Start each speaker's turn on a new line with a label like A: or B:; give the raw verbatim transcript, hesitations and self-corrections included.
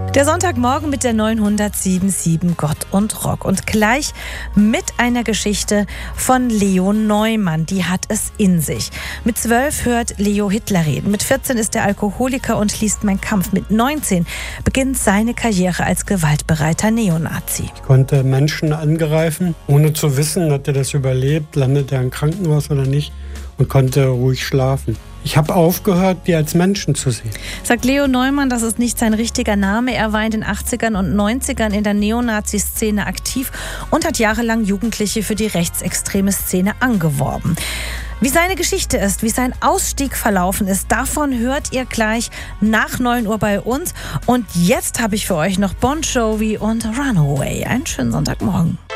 A: Der Sonntagmorgen mit der neunhundertsiebenundsiebzig Gott und Rock. Und gleich mit einer Geschichte von Leo Neumann. Die hat es in sich. Mit zwölf hört Leo Hitler reden. Mit vierzehn ist er Alkoholiker und liest Mein Kampf. Mit neunzehn beginnt seine Karriere als gewaltbereiter Neonazi.
B: Ich konnte Menschen angreifen, ohne zu wissen, hat er das überlebt, landet er im Krankenhaus oder nicht, und konnte ruhig schlafen. Ich habe aufgehört, die als Menschen zu sehen.
A: Sagt Leo Neumann, das ist nicht sein richtiger Name. Er war in den achtzigern und neunzigern in der Neonazi-Szene aktiv und hat jahrelang Jugendliche für die rechtsextreme Szene angeworben. Wie seine Geschichte ist, wie sein Ausstieg verlaufen ist, davon hört ihr gleich nach neun Uhr bei uns. Und jetzt habe ich für euch noch Bon Jovi und Runaway. Einen schönen Sonntagmorgen.